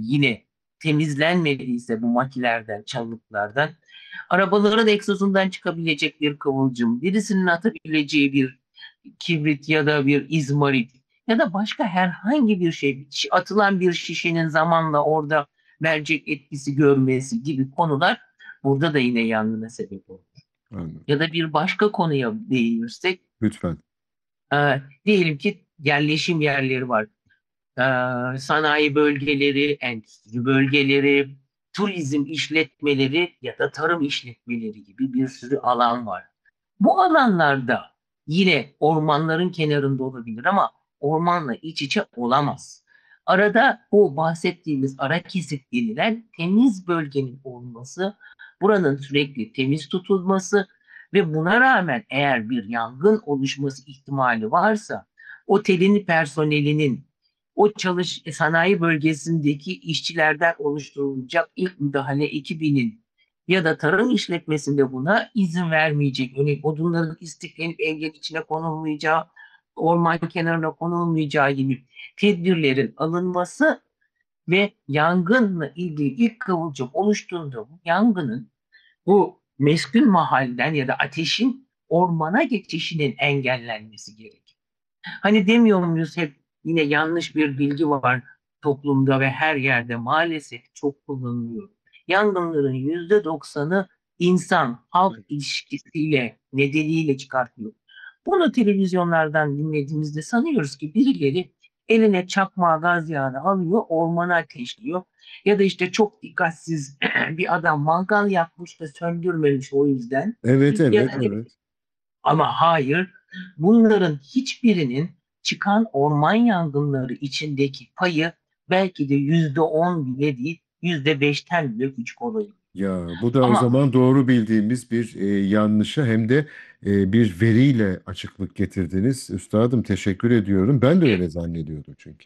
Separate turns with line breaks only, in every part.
yine temizlenmediyse bu makilerden, çalılıklardan, arabaların egzozundan çıkabilecek bir kıvılcım, birisinin atabileceği bir kibrit ya da bir izmarit ya da başka herhangi bir şey, atılan bir şişenin zamanla orada mercek etkisi görmesi gibi konular burada da yine yangına sebep olur.
Anladım.
Ya da bir başka konuya değinirsek,
Lütfen.
diyelim ki yerleşim yerleri var. Sanayi bölgeleri, endüstri bölgeleri, turizm işletmeleri ya da tarım işletmeleri gibi bir sürü alan var. Bu alanlarda yine ormanların kenarında olabilir ama ormanla iç içe olamaz. Arada o bahsettiğimiz ara kesit denilen temiz bölgenin olması, buranın sürekli temiz tutulması ve buna rağmen eğer bir yangın oluşması ihtimali varsa otelin personelinin o sanayi bölgesindeki işçilerden oluşturulacak ilk müdahale ekibinin ya da tarım işletmesinde buna izin vermeyecek. Örneğin odunların istiflenip evlerin içine konulmayacağı, orman kenarına konulmayacağı gibi tedbirlerin alınması ve yangınla ilgili ilk kıvılcım oluştuğunda bu yangının bu meskun mahalden ya da ateşin ormana geçişinin engellenmesi gerekir. Hani demiyor muyuz hep, yine yanlış bir bilgi var toplumda ve her yerde maalesef çok kullanılıyor. Yangınların %90'ı insan halk ilişkisiyle nedeniyle çıkartıyor. Bunu televizyonlardan dinlediğimizde sanıyoruz ki birileri eline çakmağı gaz yağını alıyor, ormana ateşliyor. Ya da işte çok dikkatsiz bir adam mangal yakmış da söndürmemiş o yüzden.
Evet,
Ya
evet,
da
evet.
ama hayır, bunların hiçbirinin çıkan orman yangınları içindeki payı belki de %10 bile değil, %5'ten bile küçük oluyor.
Ya bu da o
Ama
zaman doğru bildiğimiz bir yanlışa hem de bir veriyle açıklık getirdiniz. Üstadım teşekkür ediyorum. Ben de öyle zannediyordum çünkü.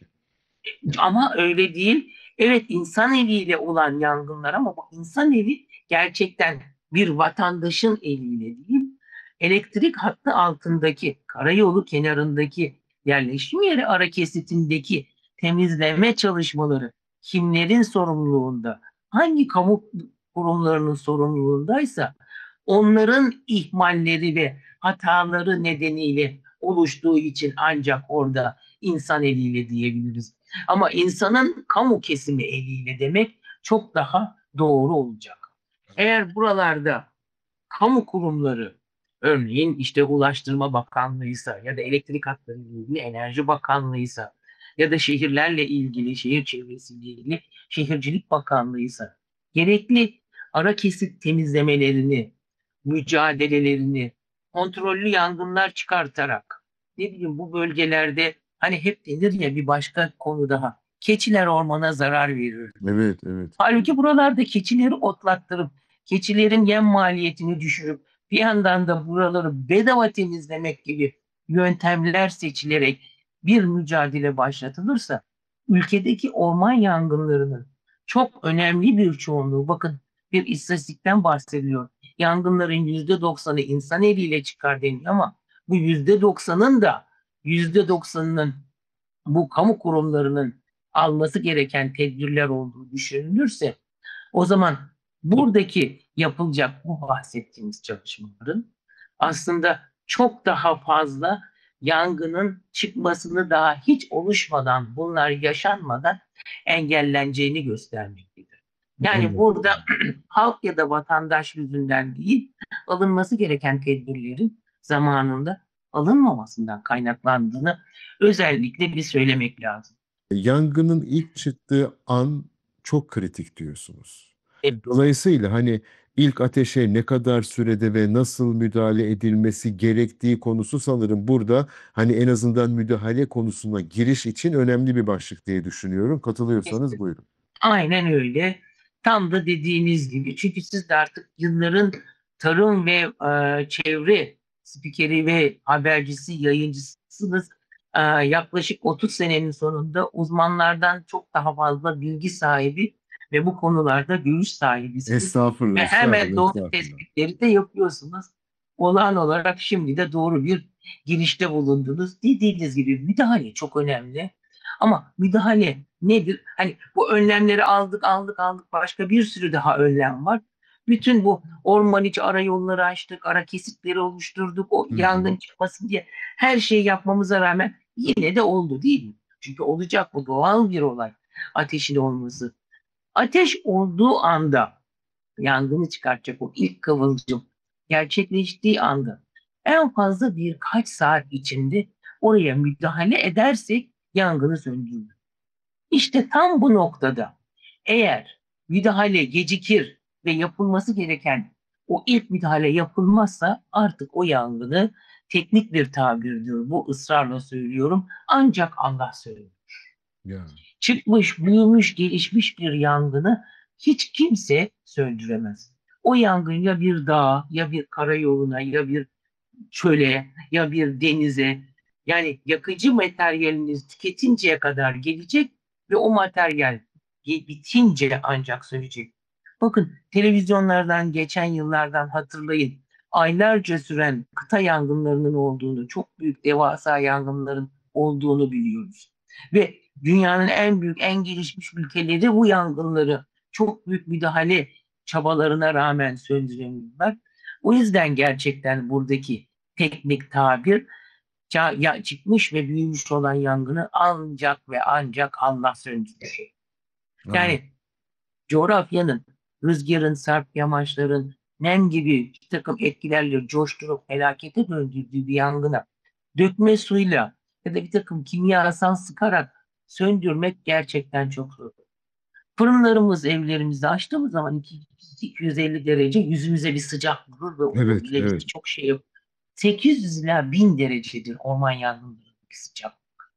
ama öyle değil. Evet, insan eliyle olan yangınlar ama bu insan eli gerçekten bir vatandaşın eliyle değil, elektrik hattı altındaki, karayolu kenarındaki, yerleşim yeri ara kesitindeki temizleme çalışmaları kimlerin sorumluluğunda, hangi kamu kurumlarının sorumluluğundaysa onların ihmalleri ve hataları nedeniyle oluştuğu için ancak orada insan eliyle diyebiliriz. Ama insanın kamu kesimi eliyle demek çok daha doğru olacak. Eğer buralarda kamu kurumları, örneğin işte Ulaştırma Bakanlığı'ysa ya da elektrik hatları ile ilgili Enerji Bakanlığı'ysa ya da şehirlerle ilgili, şehir çevresiyle ilgili Şehircilik Bakanlığı'ysa gerekli ara kesit temizlemelerini, mücadelelerini, kontrollü yangınlar çıkartarak, ne bileyim, bu bölgelerde hani hep denir ya, bir başka konu daha, keçiler ormana zarar verir.
Evet, evet.
Halbuki buralarda keçileri otlattırıp, keçilerin yem maliyetini düşürüp, bir yandan da buraları bedava temizlemek gibi yöntemler seçilerek bir mücadele başlatılırsa, ülkedeki orman yangınlarının çok önemli bir çoğunluğu, bakın, bir istatistikten bahsediliyor. Yangınların %90'ı insan eliyle çıkar deniyor ama bu %90'ının bu kamu kurumlarının alması gereken tedbirler olduğu düşünülürse, o zaman buradaki yapılacak bu bahsettiğimiz çalışmaların aslında çok daha fazla yangının çıkmasını daha hiç oluşmadan, bunlar yaşanmadan engelleneceğini göstermektedir. Yani
Anladım.
burada halk ya da vatandaş yüzünden değil, alınması gereken tedbirlerin zamanında alınmamasından kaynaklandığını özellikle bir söylemek lazım.
Yangının ilk çıktığı an çok kritik diyorsunuz.
Evet.
Dolayısıyla hani ilk ateşe ne kadar sürede ve nasıl müdahale edilmesi gerektiği konusu sanırım burada hani en azından müdahale konusuna giriş için önemli bir başlık diye düşünüyorum. Katılıyorsanız buyurun.
Aynen öyle. Tam da dediğiniz gibi. Çünkü siz de artık yılların tarım ve çevre spikeri ve habercisi, yayıncısınız. Yaklaşık 30 senenin sonunda uzmanlardan çok daha fazla bilgi sahibi ve bu konularda görüş sahibisiniz.
Estağfurullah,
Ve hemen
estağfurullah,
doğru
estağfurullah.
tespitleri de yapıyorsunuz. Olağan olarak şimdi de doğru bir girişte bulundunuz. Dediğiniz gibi müdahale çok önemli. Ama müdahale nedir? Hani bu önlemleri aldık, başka bir sürü daha önlem var. Bütün bu orman içi ara yolları açtık, ara kesitleri oluşturduk, o
Hı hı.
yangın çıkmasın diye her şeyi yapmamıza rağmen yine de oldu değil mi? Çünkü olacak, bu doğal bir olay, ateşin olması. Ateş olduğu anda yangını çıkartacak o ilk kıvılcım gerçekleştiği anda en fazla birkaç saat içinde oraya müdahale edersek yangını söndürür. İşte tam bu noktada eğer müdahale gecikir ve yapılması gereken o ilk müdahale yapılmazsa artık o yangını, teknik bir tabirdir bu, ısrarla söylüyorum, ancak Allah söylüyor.
Ya.
Çıkmış, büyümüş, gelişmiş bir yangını hiç kimse söndüremez. O yangın ya bir dağa, ya bir karayoluna, ya bir çöle, ya bir denize, yani yakıcı materyaliniz tüketinceye kadar gelecek ve o materyal bitince ancak sönecek. Bakın, televizyonlardan, geçen yıllardan hatırlayın. Aylarca süren kıta yangınlarının olduğunu, çok büyük devasa yangınların olduğunu biliyoruz. Ve dünyanın en büyük, en gelişmiş ülkeleri bu yangınları çok büyük müdahale çabalarına rağmen söndüremiyorlar. O yüzden gerçekten buradaki teknik tabir, ya çıkmış ve büyümüş olan yangını ancak ve ancak Allah söndürür.
Anladım.
Yani coğrafyanın, rüzgarın, sarp yamaçların, nem gibi bir takım etkilerle coşturup felakete döndürdüğü bir yangına dökme suyla ya da bir takım kimyasal sıkarak söndürmek gerçekten çok zor. Fırınlarımız evlerimizde açtığımız zaman 250 derece yüzümüze bir sıcak vurur ve o
Evet,
bile bizi
evet.
çok şey yapar. 800 ila 1000 derecedir orman yangınlarındaki sıcak.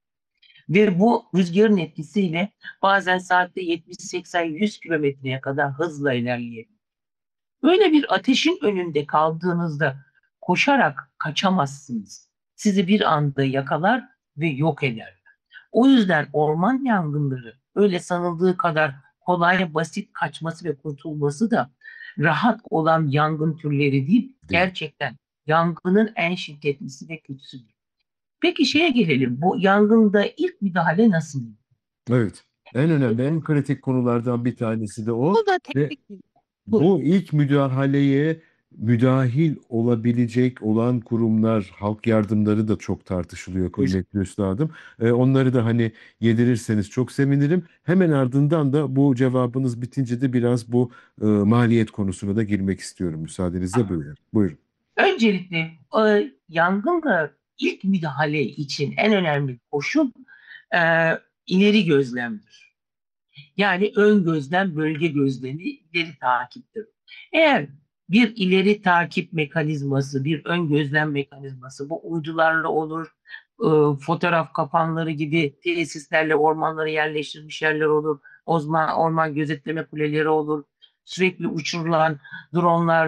Ve bu rüzgarın etkisiyle bazen saatte 70, 80, 100 kilometreye kadar hızla ilerleyebilir. Böyle bir ateşin önünde kaldığınızda koşarak kaçamazsınız. Sizi bir anda yakalar ve yok eder. O yüzden orman yangınları öyle sanıldığı kadar kolay, basit kaçması ve kurtulması da rahat olan yangın türleri değil.
Değil.
Gerçekten yangının en şiddetlisi ve kötüsüdür. Peki şeye gelelim. Bu yangında ilk müdahale nasıl?
Evet. En önemli, en kritik konulardan bir tanesi de o.
Bu da
Ve
teknik bilgi. Buyurun.
bu ilk müdahaleye müdahil olabilecek olan kurumlar, halk yardımları da çok tartışılıyor
Buyurun.
kıymetli üstadım. Onları da hani yedirirseniz çok sevinirim. Hemen ardından da bu cevabınız bitince de biraz bu maliyet konusuna da girmek istiyorum. Müsaadenizle buyurun. Buyurun.
Öncelikle yangınla ilk müdahale için en önemli koşul e, ileri gözlemdir. Yani ön gözlem, bölge gözlemi, ileri takiptir. Eğer bir ileri takip mekanizması, bir ön gözlem mekanizması, bu uydularla olur, fotoğraf kapanları gibi tesislerle ormanlara yerleştirilmiş yerler olur, orman gözetleme kuleleri olur, sürekli uçurulan dronlar,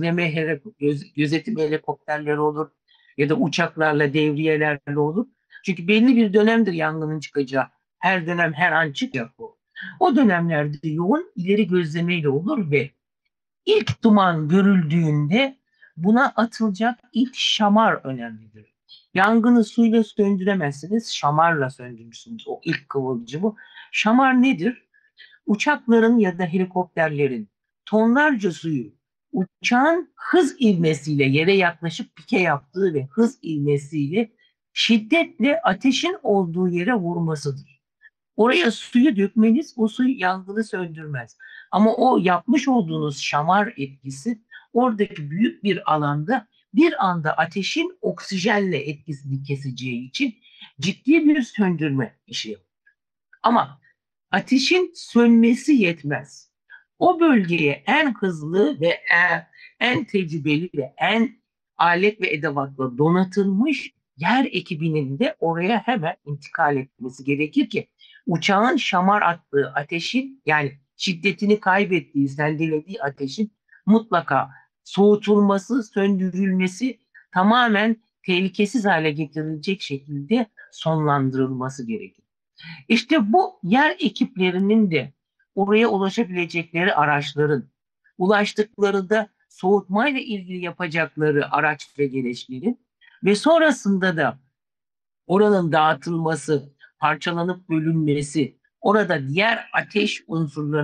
gözetim helikopterleri olur ya da uçaklarla, devriyelerle olur. Çünkü belli bir dönemdir yangının çıkacağı. Her dönem her an çıkacak bu. O dönemlerde yoğun ileri gözlemeyle olur ve ilk duman görüldüğünde buna atılacak ilk şamar önemlidir. Yangını suyla söndüremezsiniz, şamarla söndürürsünüz o ilk kıvılcımı. Şamar nedir? Uçakların ya da helikopterlerin tonlarca suyu uçağın hız ivmesiyle yere yaklaşıp pike yaptığı ve hız ivmesiyle şiddetle ateşin olduğu yere vurmasıdır. Oraya suyu dökmeniz o suyu yangını söndürmez. Ama o yapmış olduğunuz şamar etkisi oradaki büyük bir alanda bir anda ateşin oksijenle etkisini keseceği için ciddi bir söndürme işi yapar. Ama ateşin sönmesi yetmez. O bölgeye en hızlı ve en tecrübeli ve en alet ve edevatla donatılmış yer ekibinin de oraya hemen intikal etmesi gerekir ki uçağın şamar attığı ateşin, yani şiddetini kaybettiği, sendelediği ateşin mutlaka soğutulması, söndürülmesi, tamamen tehlikesiz hale getirilecek şekilde sonlandırılması gerekir. İşte bu yer ekiplerinin de oraya ulaşabilecekleri araçların, ulaştıklarında soğutmayla ilgili yapacakları araç ve gereçlerin ve sonrasında da oranın dağıtılması, parçalanıp bölünmesi, orada diğer ateş unsurlarının